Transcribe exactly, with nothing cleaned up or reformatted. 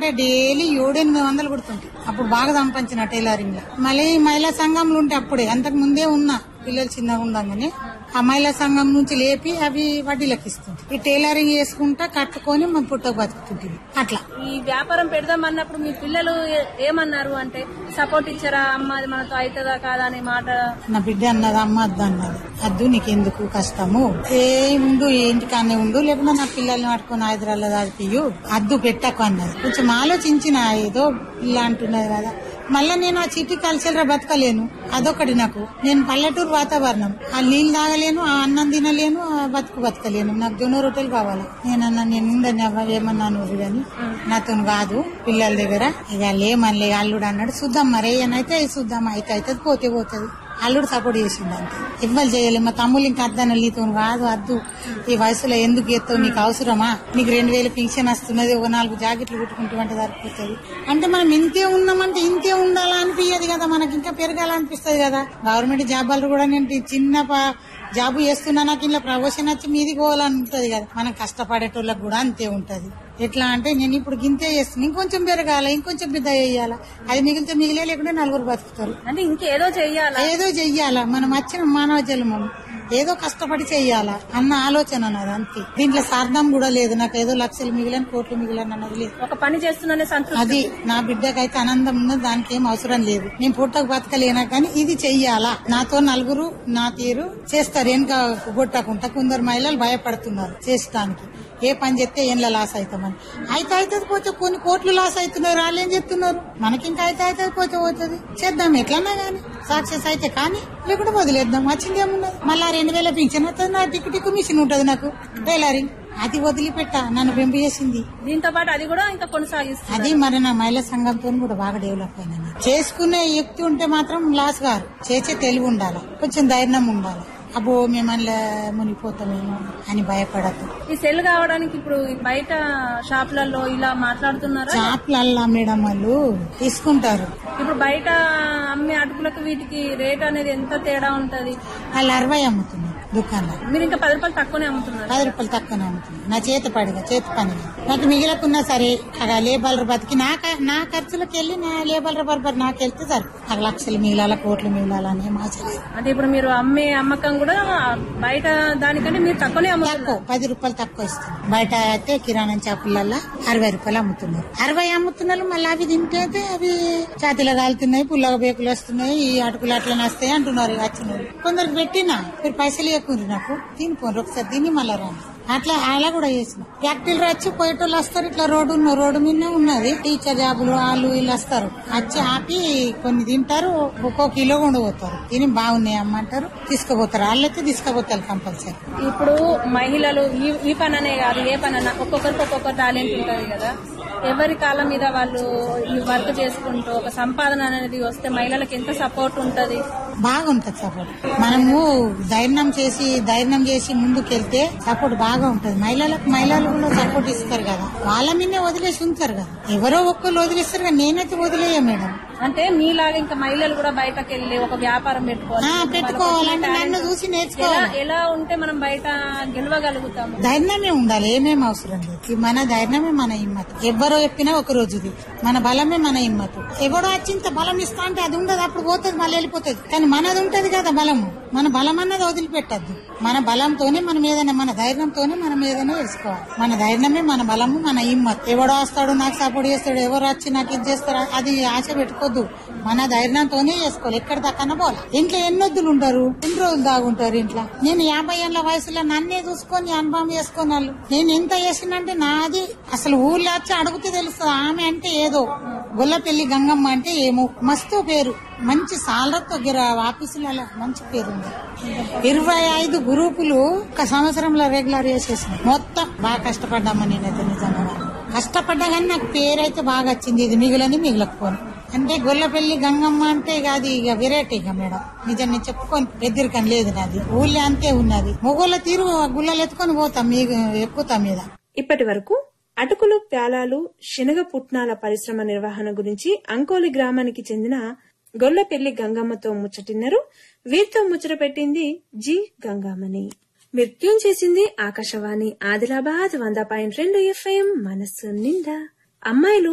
అంటే డైలీ ఏడెనిమిది వందలు కుడుతుంటాయి. అప్పుడు బాగా సంపాదించిన టైలరింగ్ లో. మళ్ళీ మహిళా సంఘంలో ఉంటే అప్పుడే అంతకు ముందే ఉన్నా పిల్లలు చిన్నగా ఉండగానే ఆ మహిళా సంఘం నుంచి లేపి అవి వడ్డీలకు ఇస్తుంది. ఈ టైలరింగ్ చేసుకుంటా కట్టుకొని మన పుట్టకు బతుకుతుంది. అట్లా ఈ వ్యాపారం పెడదాం అన్నప్పుడు మీ పిల్లలు ఏమన్నారు? అంటే సపోర్ట్ ఇచ్చారా? అమ్మ అది మనతో అవుతుందా కాదా అనే మాట. నా బిడ్డ అన్నది అమ్మ అద్దు అన్నది. అద్దు నీకెందుకు కష్టము, ఏ ఉండు ఇంటికానే ఉండు, లేకపోతే నా పిల్లల్ని పట్టుకొని హైదరాబాద్ దాడిపియు, అద్దు పెట్టకు అన్నది. కొంచెం ఆలోచించిన ఏదో పిల్ల అంటున్నది కదా. మళ్ళా నేను ఆ సిటీ కల్చర్ బతకలేను, అదొకటి నాకు. నేను పల్లెటూరు వాతావరణం, ఆ నీళ్ళు తాగలేను, ఆ అన్నం తినలేను, ఆ బతుకు బతకలేను. నాకు జొన్న రొట్టెలు కావాలి. నేనన్నా నేను ఉందని ఏమన్నాను కానీ నాతో కాదు పిల్లల దగ్గర. ఇక లేమనిలే అల్లుడు అన్నాడు. చూద్దాం మరి ఏనైతే చూద్దాం, అయితే అవుతుంది పోతే పోతుంది. అల్లుడు సపోర్ట్ చేసిండు అంతే, ఇవ్వాలి చేయలేదు. మా తమ్ముళ్ళు ఇంకా అద్దాను నీతో కాదు అద్దు, ఈ వయసులో ఎందుకు ఎత్తావు, నీకు అవసరమా, నీకు రెండు వేలు పింఛన్ వస్తున్నది, ఒక నాలుగు జాకెట్లు కుట్టుకుంటామంటే సరిపోతుంది. అంటే మనం ఇంతే ఉన్నామంటే ఇంతే ఉండాలా అనిపించదు కదా, మనకి ఇంకా పెరగాలనిపిస్తుంది కదా. గవర్నమెంట్ జాబాలు కూడా నేను చిన్న జాబు చేస్తున్నా, నాకు ఇలా ప్రమోషన్ వచ్చి మీది పోవాలని ఉంటది కదా. మనం కష్టపడేటోళ్ళకి కూడా అంతే ఉంటది. ఎట్లా అంటే నేను ఇప్పుడు గింతే చేస్తున్నా, ఇంకొంచెం పెరగాల, ఇంకొంచెం పెద్ద చేయాలా, అది మిగిలితే మిగిలే లేకుండా నలుగురు బతుకుతారు. అంటే ఇంకేదో చెయ్యాలా, ఏదో చెయ్యాలా, మనం వచ్చిన మానవ జన్మం ఏదో కష్టపడి చెయ్యాలా అన్న ఆలోచన అన్నది అంతే. దీంట్లో సార్థం కూడా లేదు. నాకు ఏదో లక్షలు మిగిలిన కోట్లు మిగిలిన అన్నది లేదు. ఒక పని చేస్తున్నా సంతృప్తి. అది నా బిడ్డకైతే ఆనందం ఉన్నది, దానికి ఏం అవసరం లేదు. నేను పుట్టకు బతకలేనా కానీ ఇది చెయ్యాలా, నాతో నలుగురు నా తీరు చేస్తారు. వెనుక కొట్టకుండా కొందరు మహిళలు భయపడుతున్నారు చేసడానికి. ఏ పని చేస్తే ఏంలా లాస్ అవుతామని. అయితే అవుతుంది పోతే కొన్ని కోట్లు లాస్ అవుతున్నారు, వాళ్ళు ఏం చెప్తున్నారు, మనకి ఇంకా అయితే అవుతుంది పోతే పోతుంది, చేద్దాం ఎట్లన్నా గానీ సక్సెస్ అయితే కానీ, లేకుండా వదిలేద్దాం. వచ్చింది ఏమున్నది, మళ్ళా రెండు వేల పింఛన్ వస్తుంది, నా టిక్ టిక్ మిషన్ ఉంటది నాకు టైలరింగ్, అది వదిలిపెట్టా నన్ను పెంపు చేసింది. దీంతో పాటు అది కూడా ఇంకా కొనసాగిస్తుంది. అది మరి నా మహిళా సంఘంతో కూడా బాగా డెవలప్ అయినా. చేసుకునే యుక్తి ఉంటే మాత్రం లాస్ గారు, చేసే తెలివి ఉండాలి, కొంచెం ధైర్యం ఉండాలి. అబ్బో మేము అందులో మునిగిపోతామేమో అని భయపడద్దు. ఈ సెల్ కావడానికి ఇప్పుడు బయట షాపులలో ఇలా మాట్లాడుతున్నారు. షాపులల్లా మేడం వాళ్ళు తీసుకుంటారు. ఇప్పుడు బయట అమ్మే అటుకులకు వీటికి రేట్ అనేది ఎంత తేడా ఉంటది? వాళ్ళు అరవై అమ్ముతున్నారు దుకాణంలో, మీరు ఇంకా పది రూపాయలు తక్కువనే అమ్ముతున్నారు. పది రూపాయలు తక్కువనే అమ్ముతున్నారు. నా చేతి పడిగా చేతి పనిగా నాకు మిగిలకున్నా సరే అలా లేబర్ బతికి నా నా ఖర్చులకు వెళ్ళి నా లేబర్ బర్బర్ నాకు వెళ్తే సరే నాకు లక్షలు మిగిలాల కోట్లు మిగిలాలని ఏం ఆశ లేదు. అంటే ఇప్పుడు మీరు అమ్మే అమ్మకం కూడా బయట దానికంటే మీరు తక్కువనే అమ్ముతున్నారు. పది రూపాయలు తక్కువ ఇస్తున్నారు. బయట అయితే కిరాణా షాపులలో అరవై రూపాయలు అమ్ముతున్నారు. అరవై అమ్ముతున్నారు. మళ్ళీ అవి తింటే అవి ఛాతీలో కాలుతున్నాయి, పుల్లగా బేకులు వస్తున్నాయి, ఈ అటుకులు అట్లనే వస్తాయి అంటున్నారు. వచ్చిన కొందరికి పెట్టినా మీరు పైసలు ఎక్కువ నాకు తినిపోరు, ఒకసారి తిని మళ్ళా రాను అట్లా అలా కూడా చేసిన. ఫ్యాక్టరీలు వచ్చి పోయేటోళ్ళు వస్తారు, ఇట్లా రోడ్డు ఉన్న రోడ్డు మీద ఉన్నది టీచర్ జాబులు వాళ్ళు వీళ్ళు వస్తారు, వచ్చి ఆపి కొన్ని తింటారు, ఒక్కో కిలో కొండపోతారు, తిని బాగున్నాయి అమ్మంటారు, తీసుకుపోతారు. వాళ్ళైతే తీసుకుపోతారు కంపల్సరీ. ఇప్పుడు మహిళలు ఈ పని అనే కాదు, ఏ పని అన్నా ఒక్కొక్కరికి ఒక్కొక్క టాలెంట్ ఉంటది కదా. ఎవరి కాలం మీద వాళ్ళు ఈ వర్క్ చేసుకుంటూ ఒక సంపాదన అనేది వస్తే మహిళలకు ఎంత సపోర్ట్ ఉంటది? బాగుంటది సపోర్ట్. మనము ధైర్యం చేసి ధైర్యం చేసి ముందుకెళ్తే సపోర్ట్ బాగా ఉంటది. మహిళలకు మహిళలు కూడా సపోర్ట్ ఇస్తారు కదా, వాళ్ళ మీదే వదిలేసి ఉంచారు కదా. ఎవరో ఒక్కరు వదిలేస్తారు కదా, నేనైతే వదిలేయ మేడం. అంటే మీలాగా ఇంకా మహిళలు కూడా బయటకు వెళ్ళి ఒక వ్యాపారం పెట్టుకోవాలి పెట్టుకోవాలంటే నన్ను చూసి నేర్చుకోవాలి. ఎలా ఉంటే మనం బయట గెలవగలుగుతాం? ధైర్యమే ఉండాలి, ఏమేమి అవసరం లేదు. మన ధైర్యమే మన హిమ్మత్. ఎవరో చెప్పినా ఒక రోజుది, మన బలమే మన హిమ్మత్. ఎవడో వచ్చి ఇంత బలం ఇస్తా అంటే అది ఉండదు, అప్పుడు పోతుంది మళ్ళీ వెళ్ళిపోతుంది. కానీ మనది ఉంటది కదా బలము, మన బలం అన్నది వదిలిపెట్టద్దు. మన బలంతోనే మనం ఏదైనా, మన ధైర్యంతోనే మనం ఏదైనా తెలుసుకోవాలి. మన ధైర్యమే మన బలము మన హిమ్మత్. ఎవడో వస్తాడు నాకు సపోర్ట్ చేస్తాడు, ఎవరు వచ్చి నాకు ఇది చేస్తాడు అది ఆశ పెట్టుకోద్దు. మన ధైర్యంతోనే చేసుకోవాలి. ఎక్కడ దాకా పోవాలి. ఇంట్లో ఎన్నొద్దులు ఉంటారు, ఎన్ని రోజులు దాగుంటారు ఇంట్లో. నేను యాభై ఏళ్ల వయసులో నన్నే చూసుకొని అనుభవం చేసుకుని వాళ్ళు నేను ఎంత చేసినంటే నాది అసలు ఊర్లో వచ్చి అడుగుతే తెలుస్తుంది. ఆమె అంటే ఏదో గొల్లపల్లి గంగమ్మ అంటే ఏమో మస్తు పేరు, మంచి సాలరతో ఆఫీసులలో మంచి పేరు ఉంది. ఇరవై ఐదు గ్రూపులు ఒక సంవత్సరంలో రెగ్యులర్ చేసేసిన. మొత్తం బాగా కష్టపడ్డామా నేనైతే నిజంగా కష్టపడ్డా కానీ నాకు పేరైతే బాగా వచ్చింది. ఇది మిగులని మిగలకపోను అంటే గొల్లపల్లి గంగమ్మ అంటే ఇక అది ఇక వెరైటీగా మేడం. నిజం నేను చెప్పుకొని పెద్దరికని లేదు నాది, ఊళ్ళో అంతే ఉన్నది. మొగోళ్ళ తీరు గుళ్ళలు ఎత్తుకొని పోతాం మీకు ఎక్కుతాం మీద. ఇప్పటి వరకు అటుకులు, ప్యాలాలు, శనగ పుట్నాల పరిశ్రమ నిర్వహణ గురించి అంకోలి గ్రామానికి చెందిన గొల్లపల్లి గంగమ్మతో ముచ్చటిన్నారు. వీరితో ముచ్చట పెట్టింది జి గంగామణి. మీరు ట్యూన్ చేసింది ఆకాశవాణి ఆదిలాబాద్ వంద పాయింట్ రెండు ఎఫ్ఎం మనస్సు నిండా. అమ్మాయిలు